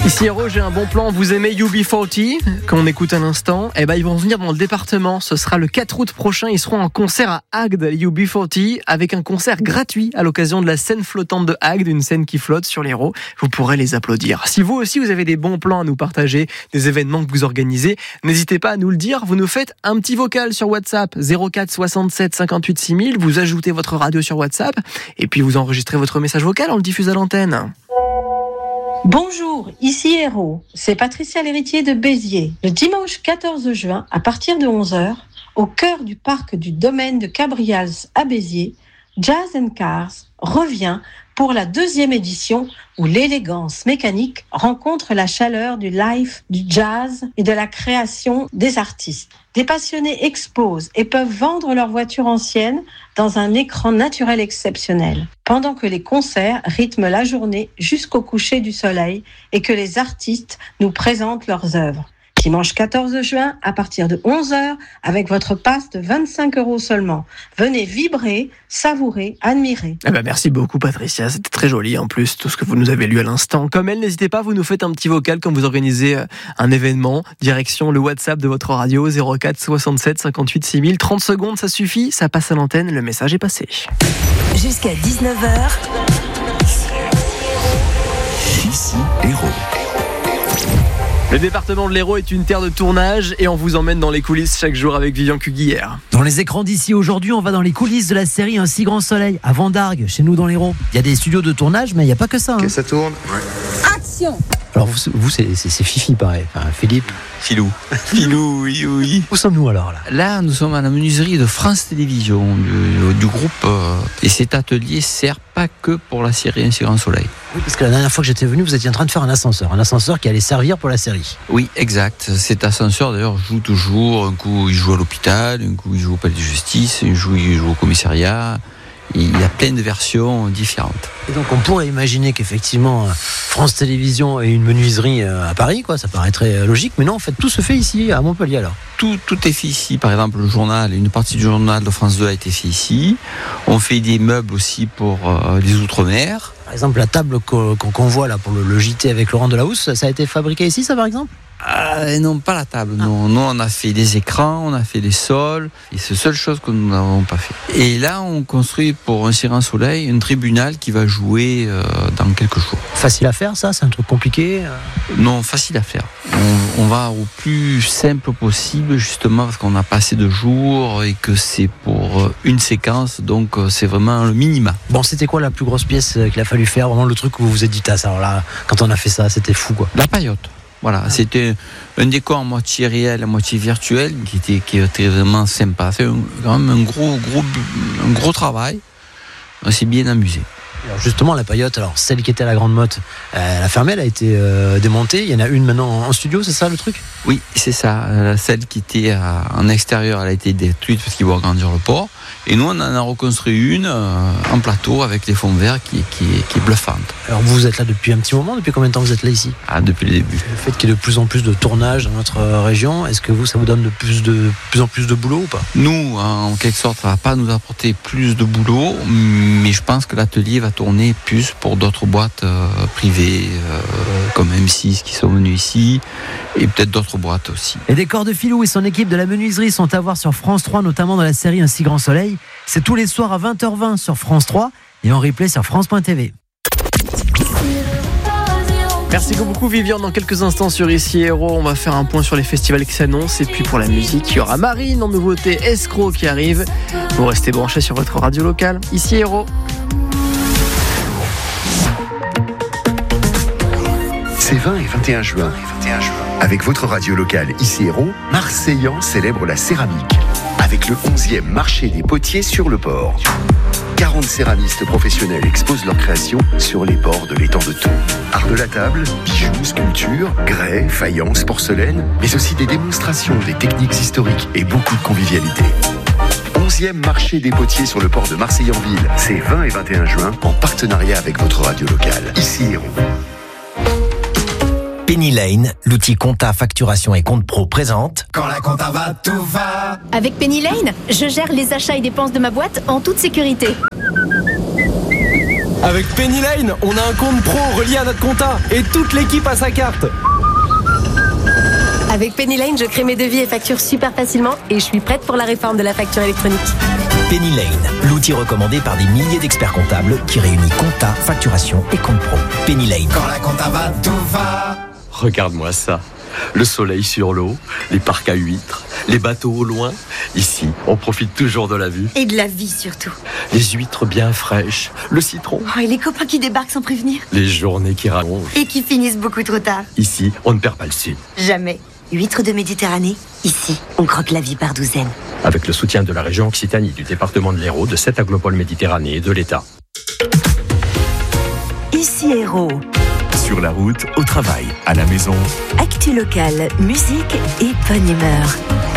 Ici Héros, j'ai un bon plan. Vous aimez UB40 qu'on écoute à l'instant? Ils vont venir dans le département. Ce sera le 4 août prochain. Ils seront en concert à Agde, UB40, avec un concert gratuit à l'occasion de la scène flottante de Agde, une scène qui flotte sur l'Hérault. Vous pourrez les applaudir. Si vous aussi vous avez des bons plans à nous partager, des événements que vous organisez, n'hésitez pas à nous le dire. Vous nous faites un petit vocal sur WhatsApp 04 67 58 6000. Vous ajoutez votre radio sur WhatsApp et puis vous enregistrez votre message vocal. On le diffuse à l'antenne. Bonjour, ici Héros, c'est Patricia l'héritier de Béziers. Le dimanche 14 juin, à partir de 11h, au cœur du parc du domaine de Cabrials à Béziers, Jazz & Cars revient pour la 2e édition où l'élégance mécanique rencontre la chaleur du live, du jazz et de la création des artistes. Des passionnés exposent et peuvent vendre leurs voitures anciennes dans un écran naturel exceptionnel, pendant que les concerts rythment la journée jusqu'au coucher du soleil et que les artistes nous présentent leurs œuvres. Dimanche 14 juin, à partir de 11h, avec votre passe de 25 € seulement. Venez vibrer, savourer, admirer. Merci beaucoup Patricia, c'était très joli en plus, tout ce que vous nous avez lu à l'instant. Comme elle, n'hésitez pas, vous nous faites un petit vocal quand vous organisez un événement. Direction le WhatsApp de votre radio, 04 67 58 6000. 30 secondes, ça suffit, ça passe à l'antenne, le message est passé. Jusqu'à 19h. Ici Héros. Le département de l'Hérault est une terre de tournage et on vous emmène dans les coulisses chaque jour avec Vivian Cuguière. Dans les écrans d'ici aujourd'hui, on va dans les coulisses de la série Un si grand soleil à Vendargues, chez nous dans l'Hérault. Il y a des studios de tournage, mais il n'y a pas que ça. Ok, ça tourne. Ouais. Action. Alors vous c'est Fifi pareil, enfin, Philippe. Filou, oui. Où sommes-nous alors là? Là, nous sommes à la menuiserie de France Télévisions, du groupe. Et cet atelier sert pas que pour la série Un si grand soleil. Oui, parce que la dernière fois que j'étais venu, vous étiez en train de faire un ascenseur qui allait servir pour la série. Oui, exact. Cet ascenseur, d'ailleurs, joue toujours. Un coup, il joue à l'hôpital, un coup, il joue au palais de justice, il joue au commissariat. Il y a plein de versions différentes. Et donc on pourrait imaginer qu'effectivement France Télévisions ait une menuiserie à Paris, quoi. Ça paraîtrait logique, mais non, en fait tout se fait ici à Montpellier alors. Tout est fait ici. Par exemple, le journal, une partie du journal de France 2 a été fait ici. On fait des meubles aussi pour les Outre-mer. Par exemple, la table qu'on voit là pour le JT avec Laurent Delahousse, ça a été fabriqué ici, ça par exemple? Non, pas la table. Non, on a fait des écrans, on a fait des sols. Et c'est la seule chose que nous n'avons pas fait. Et là, on construit pour Un si grand soleil un tribunal qui va jouer dans quelques jours. Facile à faire, ça? C'est un truc compliqué? Non, facile à faire. On va au plus simple possible, justement, parce qu'on n'a pas assez de jours et que c'est pour une séquence. Donc, c'est vraiment le minimum. Bon, c'était quoi la plus grosse pièce qu'il a fallu faire? Vraiment le truc où vous vous êtes dit, alors là, quand on a fait ça, c'était fou, quoi. La paillote. Voilà, c'était un décor à moitié réel, à moitié virtuel, qui était vraiment sympa. C'est quand même un gros travail. On s'est bien amusé. Alors justement, la paillote, alors celle qui était à la Grande Motte, elle a fermé, elle a été démontée. Il y en a une maintenant en studio, c'est ça le truc? Oui, c'est ça. Celle qui était en extérieur, elle a été détruite parce qu'il faut agrandir le port. Et nous, on en a reconstruit une en plateau avec les fonds verts qui est bluffante. Alors vous êtes là depuis un petit moment, depuis combien de temps vous êtes là ici? Depuis le début. Le fait qu'il y ait de plus en plus de tournages dans notre région, est-ce que ça vous donne de plus en plus de boulot ou pas? Nous, en quelque sorte, ça ne va pas nous apporter plus de boulot, mais je pense que l'atelier va tourner plus pour d'autres boîtes privées, comme M6 qui sont venues ici, et peut-être d'autres boîtes aussi. Les décors de Philou et son équipe de la menuiserie sont à voir sur France 3, notamment dans la série Un si grand soleil. C'est tous les soirs à 20h20 sur France 3 et en replay sur France.tv. Merci beaucoup Vivian. Dans quelques instants sur Ici Héros, on va faire un point sur les festivals qui s'annoncent. Et puis pour la musique, il y aura Marine en nouveauté, Escroc qui arrive. Vous restez branchés sur votre radio locale. Ici Héros. Ces 20 et 21 juin, avec votre radio locale Ici Héros, Marseillan célèbre la céramique avec le 11e marché des potiers sur le port. 40 céramistes professionnels exposent leurs créations sur les bords de l'étang de Thon. Art de la table, bijoux, sculptures, grès, faïence, porcelaine, mais aussi des démonstrations des techniques historiques et beaucoup de convivialité. 11e marché des potiers sur le port de Marseillan-Ville, c'est 20 et 21 juin en partenariat avec votre radio locale Ici Héros. Penny Lane, l'outil compta, facturation et compte pro présente. Quand la compta va, tout va. Avec Penny Lane, je gère les achats et dépenses de ma boîte en toute sécurité. Avec Penny Lane, on a un compte pro relié à notre compta et toute l'équipe a sa carte. Avec Penny Lane, je crée mes devis et factures super facilement et je suis prête pour la réforme de la facture électronique. Penny Lane, l'outil recommandé par des milliers d'experts comptables qui réunit compta, facturation et compte pro. Penny Lane. Quand la compta va, tout va. Regarde-moi ça. Le soleil sur l'eau, les parcs à huîtres, les bateaux au loin. Ici, on profite toujours de la vue. Et de la vie surtout. Les huîtres bien fraîches, le citron. Oh, et les copains qui débarquent sans prévenir. Les journées qui rallongent. Et qui finissent beaucoup trop tard. Ici, on ne perd pas le sud. Jamais. Huîtres de Méditerranée, ici, on croque la vie par douzaines. Avec le soutien de la région Occitanie, du département de l'Hérault, de 7 aglopoles Méditerranée et de l'État. Ici Hérault. Sur la route, au travail, à la maison. Actu locale, musique et bonne humeur.